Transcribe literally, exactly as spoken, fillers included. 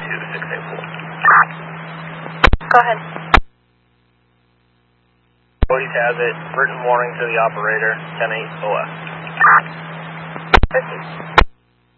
two six eight four. Go ahead. Police has it. Written warning to the operator, ten eight O F. Proceed.